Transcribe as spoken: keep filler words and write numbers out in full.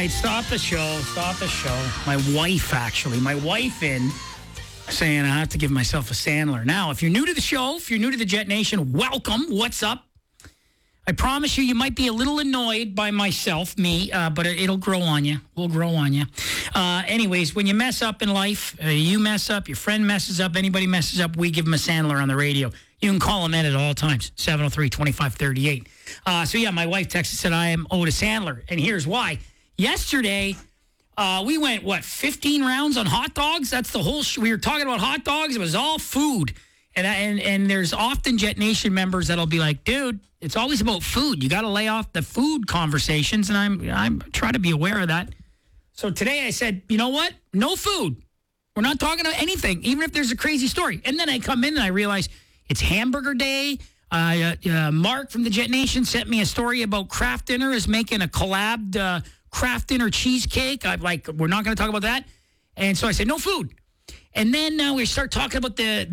right, stop the show. Stop the show. My wife, actually. My wife in saying I have to give myself a Sandler. Now, if you're new to the show, if you're new to the Jet Nation, welcome. What's up? I promise you, you might be a little annoyed by myself, me, uh, but it'll grow on you. We'll grow on you. Uh, anyways, when you mess up in life, uh, you mess up, your friend messes up, anybody messes up, we give them a Sandler on the radio. You can call him in at all times, seven oh three, twenty-five thirty-eight. Uh, so, yeah, my wife texted and said I am owed a Sandler, and here's why. Yesterday, uh, we went, what, fifteen rounds on hot dogs? That's the whole sh- – we were talking about hot dogs. It was all food. And, and and there's often Jet Nation members that'll be like, dude, it's always about food. You got to lay off the food conversations, and I'm I'm trying to be aware of that. So today I said, you know what? No food. We're not talking about anything, even if there's a crazy story. And then I come in and I realize it's hamburger day. Uh, uh, Mark from the Jet Nation sent me a story about Kraft Dinner is making a collabed uh, Kraft Dinner cheesecake. I'm like, we're not going to talk about that. And so I said, no food. And then uh, we start talking about the